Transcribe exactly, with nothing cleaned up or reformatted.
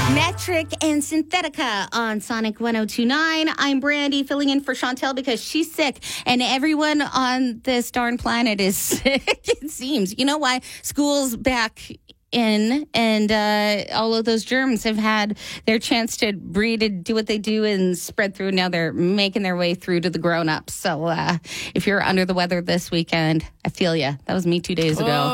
Metric and Synthetica on Sonic one oh two point nine. I'm Brandy, filling in for Chantel because she's sick, and everyone on this darn planet is sick, it seems. You know why? School's back in, and uh, all of those germs have had their chance to breed and do what they do and spread through. Now they're making their way through to the grown-ups. So uh, if you're under the weather this weekend, I feel you. That was me two days ago.